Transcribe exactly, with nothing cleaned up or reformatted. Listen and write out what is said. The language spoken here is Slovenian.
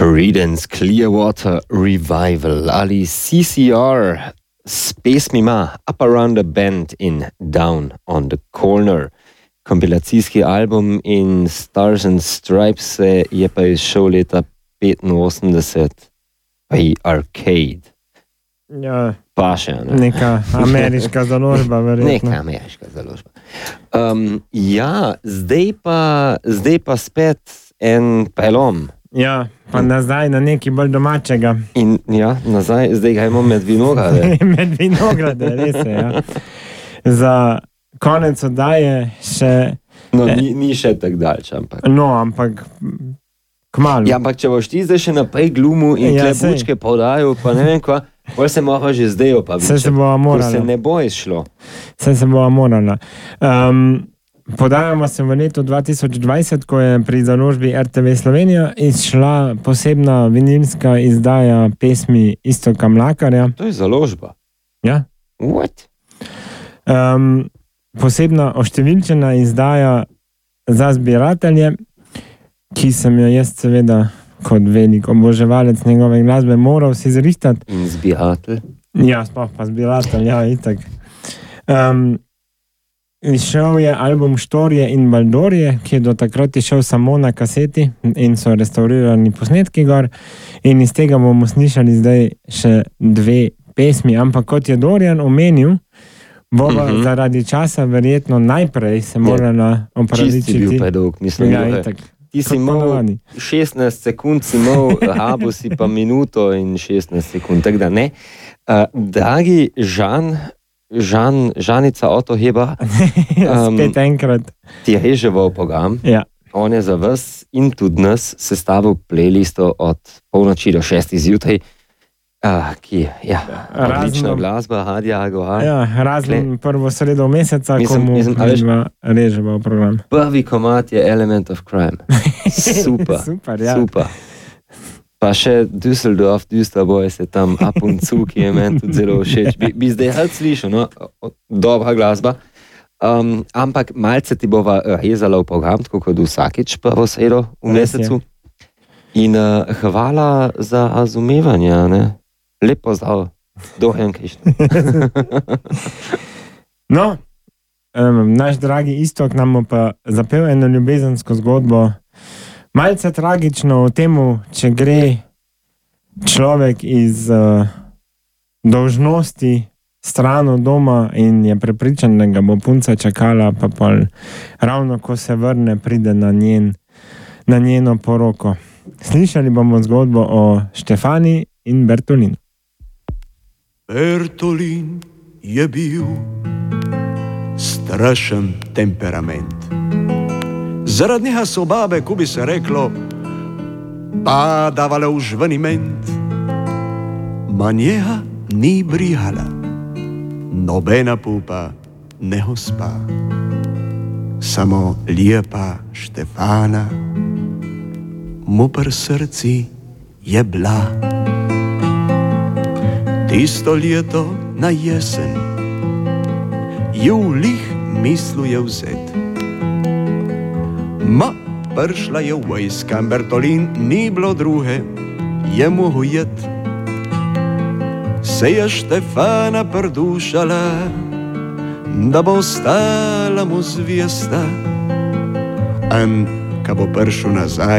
Creedence Clearwater Revival ali C C R s pesmima Up Around the Bend in Down on the Corner. Kompilacijski album in Stars and Stripes je pa izšel leta petinosemdeset pri Arcade. Ja, pa še, ne? Neka ameriška založba, verjetno. Neka ameriška založba. Um, ja, zdaj pa, zdaj pa spet en pelom. Ja, pa nazaj na nekaj bolj domačega. In ja, nazaj, zdaj ga imamo med vinograde. Med vinograde, res je, ja. Za konec oddaje še... No, ni, ni še tak daljč, ampak... No, ampak kmalu. Ja, ampak če boš ti zdaj še naprej glumu in ja, klebučke podajal, pa ne vem kva, bolj se mora že zdaj opavičati. Se se bova morala. Ko se ne bo izšlo. Se se bova morala. Um, Podajamo se v letu dva tisoč dvajset, ko je pri založbi R T V Slovenija izšla posebna vinilska izdaja pesmi Iztoka Mlakarja. To je založba? Ja. What? Um, posebna oštevilčena izdaja za zbiratelje, ki sem jo jaz seveda kot velik oboževalec njegove glasbe moral si zrihtati. In zbiratelj? Ja, sploh pa zbiratelj, ja, itak. Um, Išel je album Štorije in Baldorije, ki je do takrat išel samo na kaseti in so restaurirani posnetki gor. In iz tega bomo slišali zdaj še dve pesmi, ampak kot je Dorijan omenil, bova uh-huh. zaradi časa verjetno najprej se morala opravičiti. Čisti bil pa dolg, mislim. Ja, itak. Ti si imel šestnajst sekund, si imel, habu si pa minuto in šestnajst sekund, tako da ne. Uh, dragi Žan, Žan, Žanica Otto Heber, um, spet enkrat ti reže v program. Ja. On je za vas in tudi nas sestavil playlisto od polnoči do šestih zjutraj, uh, ki je ja, odlična glasba, Hadija Agoha. Ja, razen prvo sredo meseca, mislim, ko mu mislim, reže v program. Prvi komad je Element of Crime. Super, super, ja. super. Pa še Düsseldorf, Düsterboj se tam up und zu, ki je meni tudi zelo všeč. Bi, bi zdaj halt slišal, no? Dobra glasba. Um, ampak malce ti bova rezala v program, tako kot vsakič prvo sredo v mesecu. In uh, hvala za razumevanje, ne? Lep pozdrav. Dorijan Krišna. No, um, naš dragi Iztok nam pa zapel eno ljubezensko zgodbo, malce tragično o temu, če gre človek iz uh, dolžnosti stran od doma in je prepričan, da ga bo punca čakala, pa pa ravno ko se vrne, pride na, njen, na njeno poroko. Slišali bomo zgodbo o Štefani in Bertolinu. Bertolin je bil strašen temperament. Zaradi njega so babe, ko bi se reklo, padavale v žveniment. Ma njega ni brigala, nobena pupa ne gospa. Samo lepa Štefana mu pri srci je bila. Tisto leto na jesen ju lih mislu je vzet. Ma prišla je vojska, Bertolin ni bilo druge, je mu ujet. Se je Štefana prdušala, da bo ostala mu zvesta. An, ka bo prišel nazaj,